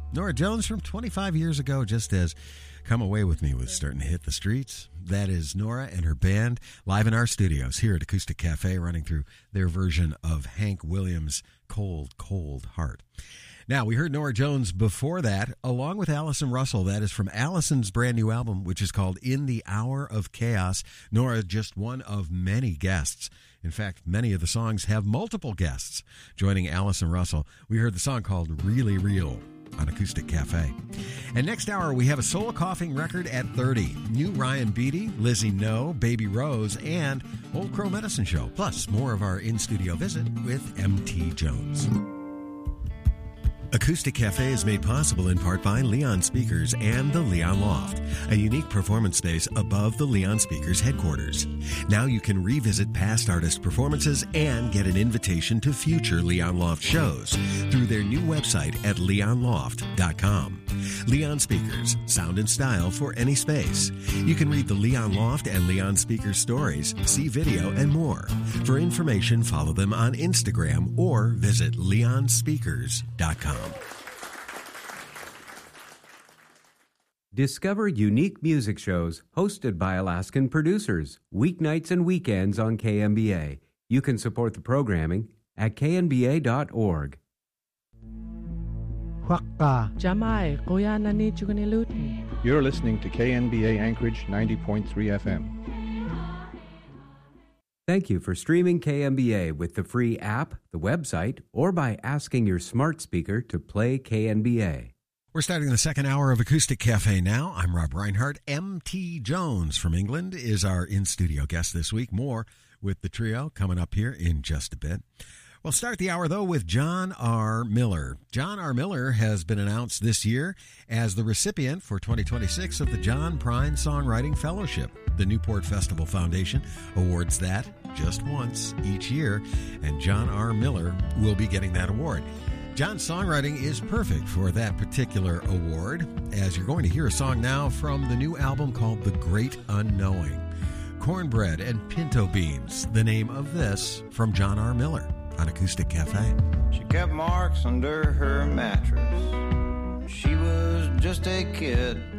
Norah Jones from 25 years ago, just as Come Away With Me was starting to hit the streets. That is Norah and her band live in our studios here at Acoustic Cafe, running through their version of Hank Williams' Cold, Cold Heart. Now, we heard Norah Jones before that, along with Allison Russell. That is from Allison's brand new album, which is called In the Hour of Chaos. Norah, just one of many guests. In fact, many of the songs have multiple guests joining Allison Russell. We heard the song called Really Real on Acoustic Cafe. And next hour, we have a soul coughing record at 30. New Ryan Beatty, Lizzie No, Baby Rose, and Old Crow Medicine Show. Plus, more of our in-studio visit with M.T. Jones. Acoustic Cafe is made possible in part by Leon Speakers and the Leon Loft, a unique performance space above the Leon Speakers headquarters. Now you can revisit past artist performances and get an invitation to future Leon Loft shows through their new website at leonloft.com. Leon Speakers, sound and style for any space. You can read the Leon Loft and Leon Speakers stories, see video, and more. For information, follow them on Instagram or visit leonspeakers.com. Discover unique music shows hosted by Alaskan producers, weeknights and weekends on KNBA. You can support the programming at knba.org. Jamai, kuya nani chugunilutin. You're listening to KNBA Anchorage 90.3 FM. Thank you for streaming KNBA with the free app, the website, or by asking your smart speaker to play KNBA. We're starting the second hour of Acoustic Cafe now. I'm Rob Reinhardt. M.T. Jones from England is our in-studio guest this week. More with the trio coming up here in just a bit. We'll start the hour, though, with John R. Miller. John R. Miller has been announced this year as the recipient for 2026 of the John Prine Songwriting Fellowship. The Newport Festival Foundation awards that just once each year, and John R. Miller will be getting that award. John's songwriting is perfect for that particular award, as you're going to hear a song now from the new album called The Great Unknowing. Cornbread and Pinto Beans, the name of this from John R. Miller on Acoustic Cafe. She kept marks under her mattress. She was just a kid.